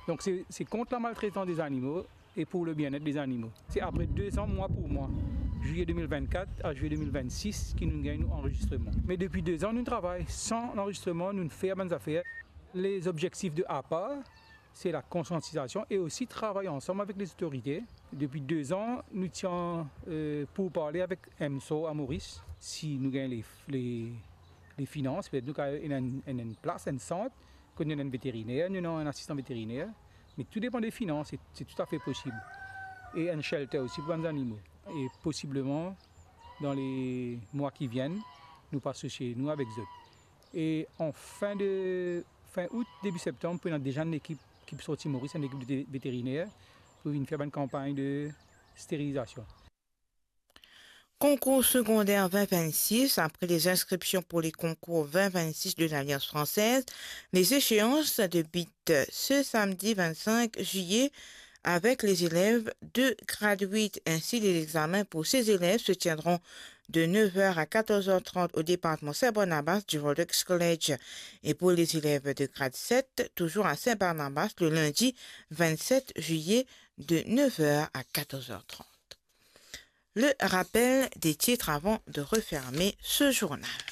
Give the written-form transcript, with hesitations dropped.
Donc c'est contre la maltraitance des animaux et pour le bien-être des animaux. C'est après 2 ans, mois pour mois, juillet 2024 à juillet 2026, qui nous gagnent enregistrement. Mais depuis 2 ans, nous travaillons sans enregistrement, nous faisons bonnes affaires. Les objectifs de APA, c'est la conscientisation et aussi travailler ensemble avec les autorités. Depuis 2 ans, nous tiens pour parler avec MSO à Maurice, si nous gagnons les finances, peut-être nous avons une place, un centre, que nous avons un vétérinaire, nous avons un assistant vétérinaire, mais tout dépend des finances, c'est tout à fait possible. Et un shelter aussi pour les animaux. Et possiblement, dans les mois qui viennent, nous passons chez nous avec eux. Et en fin août, début septembre, on a déjà une équipe qui sortit Maurice, une équipe de vétérinaires, pour venir faire une campagne de stérilisation. Concours secondaire 2026, après les inscriptions pour les concours 2026 de l'Alliance française, les échéances débutent ce samedi 25 juillet avec les élèves de grade 8. Ainsi, les examens pour ces élèves se tiendront de 9h à 14h30 au département Saint-Barnabas du Rolex College. Et pour les élèves de grade 7, toujours à Saint-Barnabas, le lundi 27 juillet de 9h à 14h30. Le rappel des titres avant de refermer ce journal.